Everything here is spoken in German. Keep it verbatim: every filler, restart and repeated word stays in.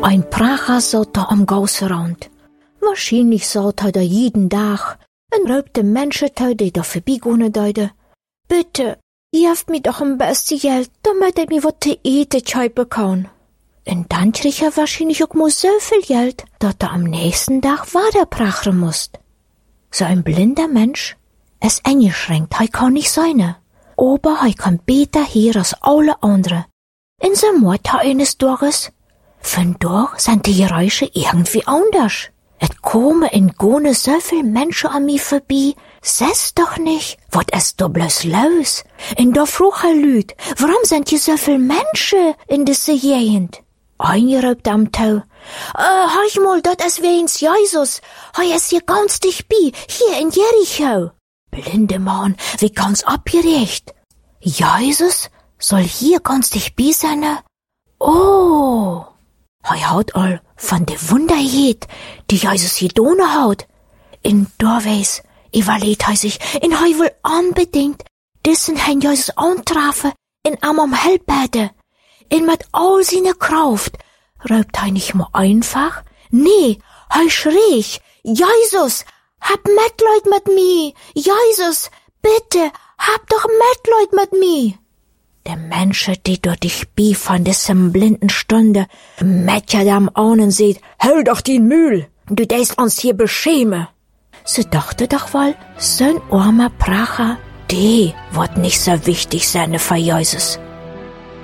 Ein Pracher satt da am Gausserand. Wahrscheinlich satt er da jeden Tag und raubte Menschen, die da vorbeigehen deide. Bitte, geeft mir doch ein bisschen Geld, damit ich mir was zu eten schreiben kann. Und dann krieg er wahrscheinlich auch mal so viel Geld, dass er am nächsten Tag weiter prachen muss. So ein blinder Mensch ist eingeschränkt, er kann nicht sein. Aber er kann besser hier als alle anderen. In so Mutter eines Tages, von dort sind die Geräusche irgendwie anders. Es kommen in Gone so viel Menschen an mir vorbei. Seh's doch nicht, was ist da bloß los? Und da frug er Lüd, warum sind hier so viel Menschen in dieser Gegend? Einer raubt am Tau. Äh, hör mal, das ist wehens Jesus. Er ist hier ganz dicht bei, hier in Jericho. Blinde Mann, wie ganz abgerecht. Jesus soll hier ganz dicht bei sein? Oh, er hat all von de Wunder jet, die Jesus hier dohne haut. In Dorweis überlegt er sich, in er will unbedingt diesen Herrn Jesus antreffen, in am Helberde. In mit all seine Kraft raubt er nicht mehr einfach. Nee, er schrie, Jesus, hab Mitleid mit mir. Jesus, bitte, hab doch Mitleid mit mir. Der Mensch, die dort dich bi von diesem blinden Stunde, mit ja am Augen sieht, hör doch den Mühl, du deist uns hier beschäme. Sie dachte doch wohl, so'n armer Pracher, die wird nicht so wichtig sein für Jesus.